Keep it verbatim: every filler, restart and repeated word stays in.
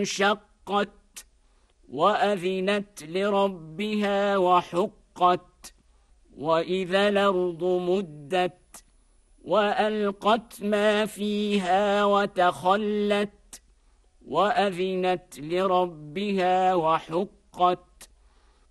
انشقت وأذنت لربها وحقت وإذا الأرض مدت وألقت ما فيها وتخلت وأذنت لربها وحقت